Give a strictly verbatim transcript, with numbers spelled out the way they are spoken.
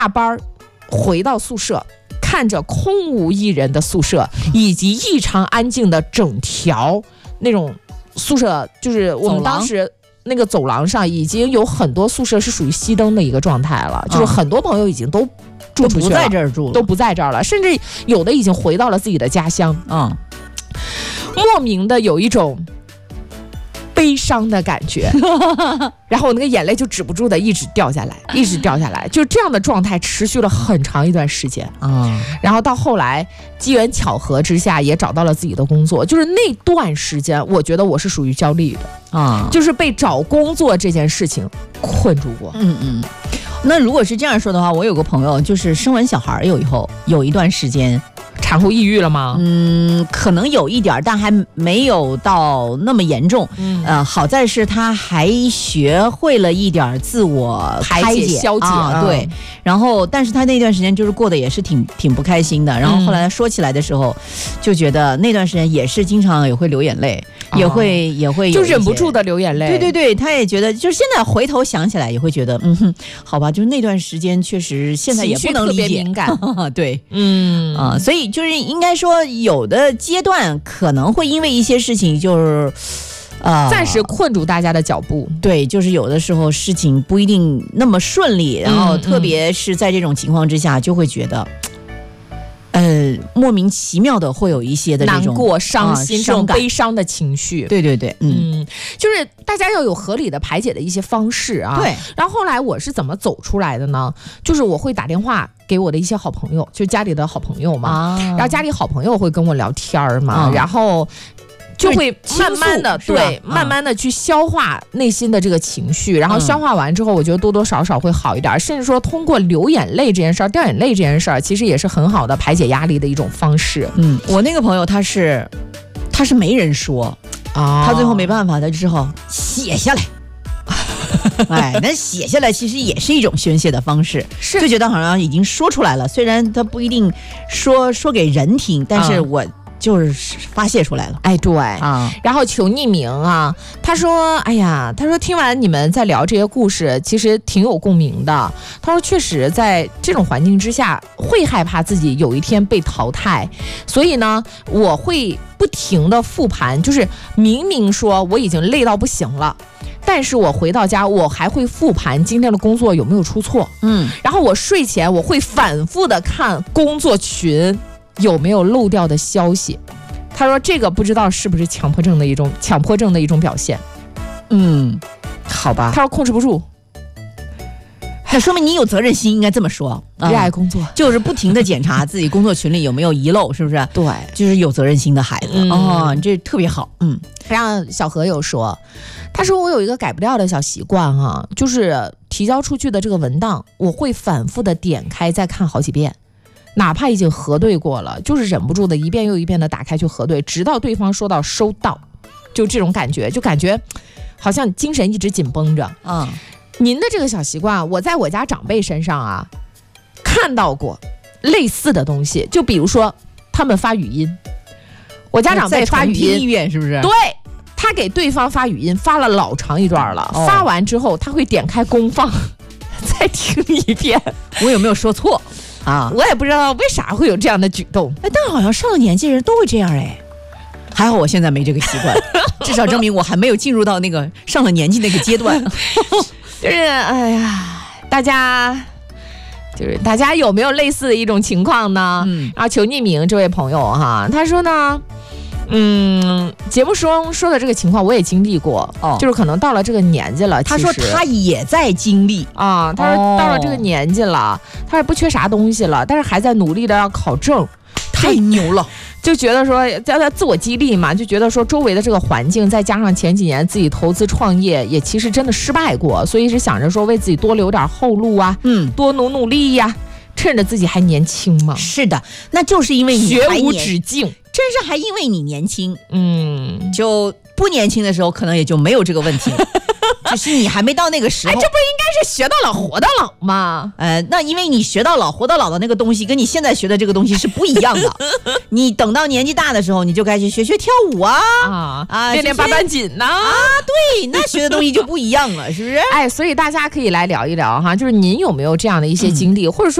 班回到宿舍，看着空无一人的宿舍，以及异常安静的整条那种宿舍，就是我们当时那个走廊上已经有很多宿舍是属于熄灯的一个状态了，就是很多朋友已经都住出去了， 都不在这儿住了， 都不在这儿了，甚至有的已经回到了自己的家乡。嗯，莫名的有一种悲伤的感觉，然后我那个眼泪就止不住的一直掉下来，一直掉下来，就这样的状态持续了很长一段时间啊。然后到后来机缘巧合之下，也找到了自己的工作。就是那段时间，我觉得我是属于焦虑的啊，就是被找工作这件事情困住过。 嗯嗯。那如果是这样说的话，我有个朋友，就是生完小孩有以后，有一段时间。 产后抑郁了吗？ 嗯，可能有一点，但还没有到那么严重。嗯，呃，好在是他还学会了一点自我排解、消解、 啊，对。嗯、然后，但是他那段时间就是过得也是挺挺不开心的。然后后来说起来的时候，就觉得那段时间也是经常也会流眼泪，哦、也会也会就忍不住的流眼泪。 对对对，他也觉得，就是现在回头想起来也会觉得，嗯哼，好吧，就是那段时间确实现在也不能理解， 情绪特别敏感。 对， 嗯啊，所以就。就是应该说，有的阶段可能会因为一些事情，就是， 呃，暂时困住大家的脚步。 对，就是有的时候事情不一定那么顺利，然后特别是在这种情况之下，就会觉得，呃，莫名其妙的会有一些的这种难过、伤心、这种悲伤的情绪。 对对对，嗯， 嗯，就是大家要有合理的排解的一些方式啊。 对。 然后后来我是怎么走出来的呢？就是我会打电话给我的一些好朋友，就家里的好朋友嘛，啊、然后家里好朋友会跟我聊天嘛，啊、然后就会慢慢的对，啊、慢慢的去消化内心的这个情绪，然后消化完之后，我觉得多多少少会好一点，嗯、甚至说通过流眼泪这件事儿、掉眼泪这件事儿，其实也是很好的排解压力的一种方式。 嗯，我那个朋友他是他是没人说啊，他最后没办法，他只好写下来。哎，那写下来其实也是一种宣泄的方式，是就觉得好像已经说出来了，虽然他不一定说说给人听，但是我就是发泄出来了。 哎，对啊，然后求匿名啊，他说，哎呀，他说听完你们在聊这些故事，其实挺有共鸣的。他说，确实在这种环境之下，会害怕自己有一天被淘汰，所以呢，我会不停的复盘，就是明明说我已经累到不行了。但是我回到家，我还会复盘今天的工作有没有出错，嗯，然后我睡前我会反复的看工作群有没有漏掉的消息。他说这个不知道是不是强迫症的一种强迫症的一种表现， 嗯，好吧， 他说控制不住， 那说明你有责任心，应该这么说， 热爱工作、嗯、 就是不停的检查自己工作群里有没有遗漏，是不是？ 对， 就是有责任心的孩子、嗯、哦，这特别好。嗯， 让小何有说，他说我有一个改不掉的小习惯哈、啊，就是提交出去的这个文档，我会反复的点开再看好几遍，哪怕已经核对过了，就是忍不住的一遍又一遍的打开去核对，直到对方说到收到，就这种感觉，就感觉好像精神一直紧绷着。嗯，您的这个小习惯，我在我家长辈身上啊看到过类似的东西，就比如说他们发语音，我家长辈发语音一遍是不是？ 对。他给对方发语音发了老长一段了、哦、发完之后他会点开公放再听一遍， 我有没有说错啊？ 我也不知道为啥会有这样的举动， 哎，但好像上了年纪人都会这样。哎，还好我现在没这个习惯至少证明我还没有进入到那个上了年纪那个阶段就是哎呀，大家就是大家有没有类似的一种情况呢？嗯，然后求匿名这位朋友哈，他说呢嗯，节目中说的这个情况我也经历过、哦、就是可能到了这个年纪了， 他说他也在经历啊，他说到了这个年纪了、哦、他说不缺啥东西了，但是还在努力的要考证， 太牛了， 就觉得说叫他自我激励嘛，就觉得说周围的这个环境，再加上前几年自己投资创业也其实真的失败过，所以是想着说为自己多留点后路啊，嗯，多努努力呀、啊，趁着自己还年轻嘛。 是的，那就是因为你学无止境， 真是还因为你年轻， 嗯， 就不年轻的时候可能也就没有这个问题只是你还没到那个时候。 哎，这不是应该是学到老活到老吗？ 呃，那因为你学到老活到老的那个东西，跟你现在学的这个东西是不一样的。你等到年纪大的时候，你就该去学学跳舞啊啊啊，练练八段锦呐啊， 对，那学的东西就不一样了，是不是？ 哎，所以大家可以来聊一聊哈，就是您有没有这样的一些经历，嗯、或者说。